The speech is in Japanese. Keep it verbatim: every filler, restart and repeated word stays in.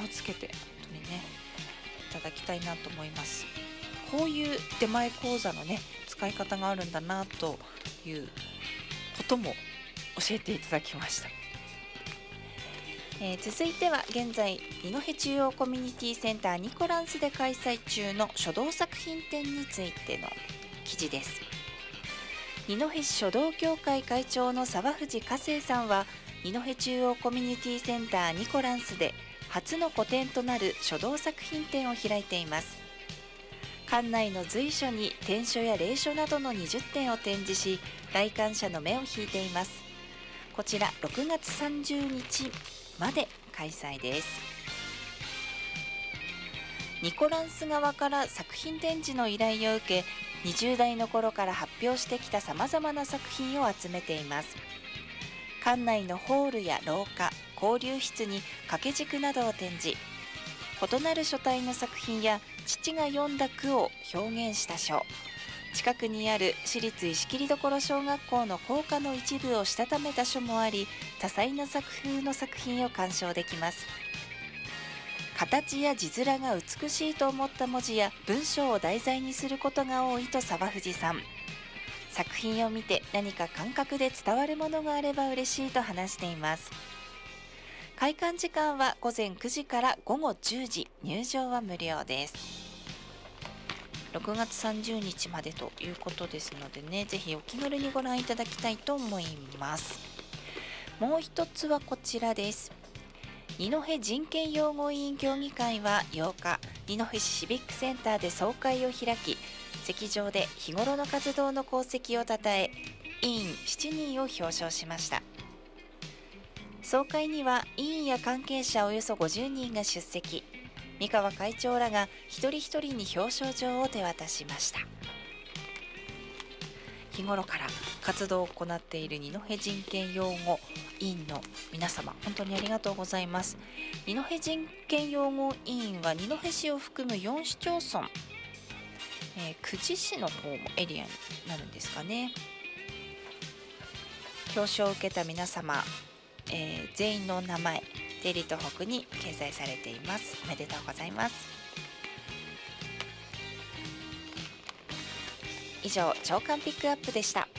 をつけて本当にねいただきたいなと思います。こういう出前講座のね使い方があるんだなということも教えていただきました。えー、続いては現在二戸中央コミュニティセンターニコランスで開催中の書道作品展についての記事です。二戸市書道協会会長の沢藤加生さんは二戸中央コミュニティセンターニコランスで初の個展となる書道作品展を開いています。館内の随所に展書や隷書などのにじゅってんを展示し、来館者の目を引いています。こちらろくがつさんじゅうにちまで開催です。ニコランス側から作品展示の依頼を受け、にじゅう代の頃から発表してきたさまざまな作品を集めています。館内のホールや廊下、交流室に掛け軸などを展示。異なる書体の作品や父が読んだ句を表現した書、近くにある私立石切所小学校の校歌の一部をしたためた書もあり、多彩な作風の作品を鑑賞できます。形や字面が美しいと思った文字や文章を題材にすることが多いと沢藤さん。作品を見て何か感覚で伝わるものがあれば嬉しいと話しています。開館時間はごぜんくじからごごじゅうじ、入場は無料です。ろくがつさんじゅうにちまでということですのでね、ぜひお気軽にご覧いただきたいと思います。もう一つはこちらです。二戸人権擁護委員協議会はようか、二戸市シビックセンターで総会を開き、席上で日頃の活動の功績をたたえ、委員しちにんを表彰しました。総会には委員や関係者およそごじゅうにんが出席。三川会長らが一人一人に表彰状を手渡しました。日頃から活動を行っている二戸人権擁護委員の皆様、本当にありがとうございます。二戸人権擁護委員は二戸市を含むよん市町村、えー、久慈市の方もエリアになるんですかね。表彰を受けた皆様、えー、全員の名前、デリと北に掲載されています。おめでとうございます。以上、朝刊ピックアップでした。